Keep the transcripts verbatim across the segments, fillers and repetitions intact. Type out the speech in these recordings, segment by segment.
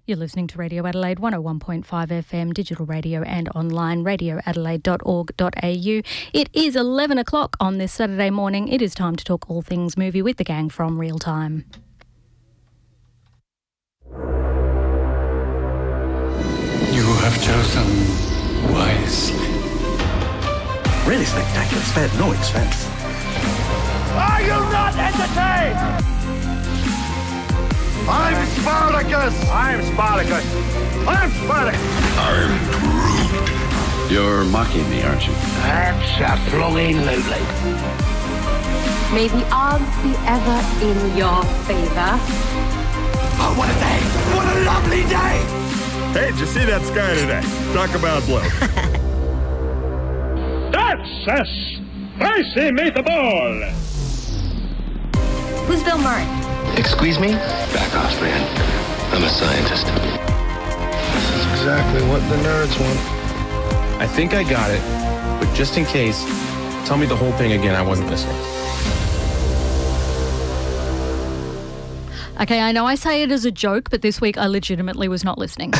You're listening to Radio Adelaide one oh one point five F M, digital radio and online, radio adelaide dot org dot a u. It is eleven o'clock on this Saturday morning. It is time to talk all things movie with the gang from Real Time. You have chosen wisely. Really spectacular, spared no expense. Are you not entertained? I'm Spartacus! I'm Spartacus! I'm Spartacus! I'm Groot. You're mocking me, aren't you? Absolutely. May the odds be ever in your favor. Oh, what a day! What a lovely day! Hey, did you see that sky today? Talk about blue. That's a spicy meatball! Who's Bill Murray? Excuse me? Back off, man. I'm a scientist. This is exactly what the nerds want. I think I got it, but just in case, tell me the whole thing again. I wasn't listening. Okay, I know I say it as a joke, but this week I legitimately was not listening.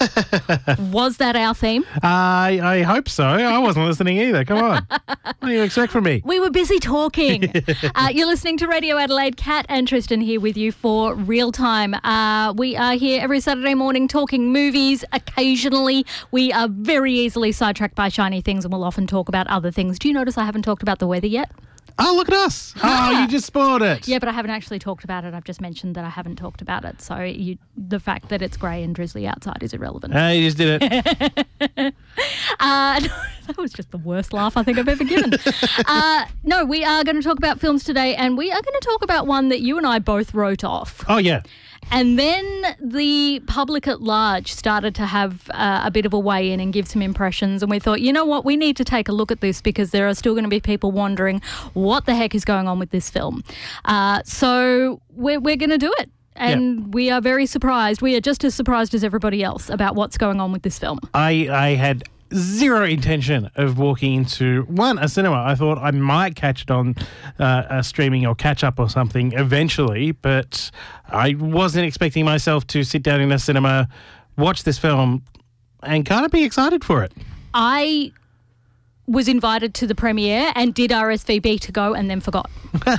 Was that our theme? I I hope so. I wasn't listening either. Come on. What do you expect from me? We were busy talking. uh, you're listening to Radio Adelaide. Kat and Tristan here with you for Real Time. Uh, we are here every Saturday morning talking movies. Occasionally, we are very easily sidetracked by shiny things and we'll often talk about other things. Do you notice I haven't talked about the weather yet? Oh, look at us. Oh, you just spoiled it. Yeah, but I haven't actually talked about it. I've just mentioned that I haven't talked about it. So you, the fact that it's grey and drizzly outside is irrelevant. Hey, you just did it. uh, that was just the worst laugh I think I've ever given. uh, no, we are going to talk about films today, and we are going to talk about one that you and I both wrote off. Oh, yeah. And then the public at large started to have uh, a bit of a weigh in and give some impressions. And we thought, you know what, we need to take a look at this because there are still going to be people wondering what the heck is going on with this film. Uh, so we're, we're going to do it. And yep. we are very surprised. We are just as surprised as everybody else about what's going on with this film. I, I had zero intention of walking into, one, a cinema. I thought I might catch it on uh, a streaming or catch up or something eventually, but I wasn't expecting myself to sit down in a cinema, watch this film, and kind of be excited for it. I was invited to the premiere and did R S V P to go and then forgot.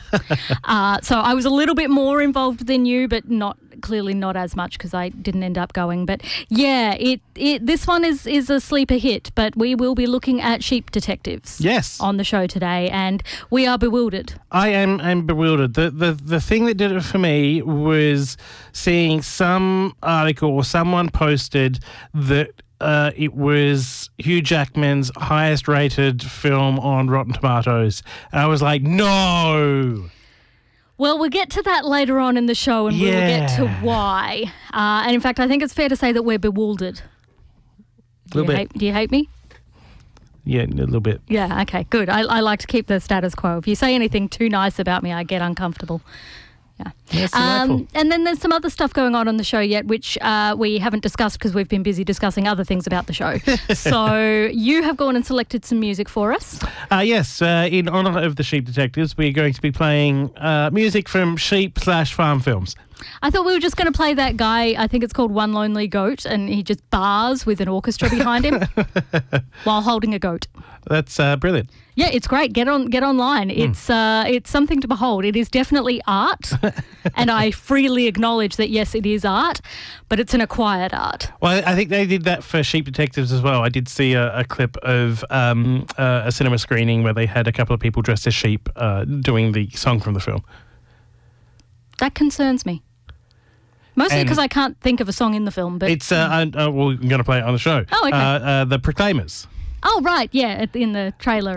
uh, so I was a little bit more involved than you, but not clearly not as much because I didn't end up going. But yeah, it, it this one is, is a sleeper hit, but we will be looking at Sheep Detectives yes. on the show today, and we are bewildered. I am am bewildered. The, the, the thing that did it for me was seeing some article or someone posted that Uh, it was Hugh Jackman's highest rated film on Rotten Tomatoes. And I was like, no. Well, we'll get to that later on in the show and yeah. we'll get to why. Uh, and in fact, I think it's fair to say that we're bewildered. A little bit. Hate, do you hate me? Yeah, a little bit. Yeah, okay, good. I, I like to keep the status quo. If you say anything too nice about me, I get uncomfortable. Yeah. Yes, um, and then there's some other stuff going on on the show yet, which uh, we haven't discussed because we've been busy discussing other things about the show. So you have gone and selected some music for us. Uh, yes, uh, in honour of the Sheep Detectives, we're going to be playing uh, music from sheep slash farm films. I thought we were just going to play that guy, I think it's called One Lonely Goat, and he just bars with an orchestra behind him while holding a goat. That's uh, brilliant. Yeah, it's great. Get on, get online. Mm. It's uh, it's something to behold. It is definitely art, and I freely acknowledge that, yes, it is art, but it's an acquired art. Well, I think they did that for Sheep Detectives as well. I did see a, a clip of um, uh, a cinema screening where they had a couple of people dressed as sheep uh, doing the song from the film. That concerns me. Mostly because I can't think of a song in the film. But it's uh, uh, uh, well, we're going to play it on the show. Oh, okay. Uh, uh, the Proclaimers. Oh, right, yeah, in the trailer.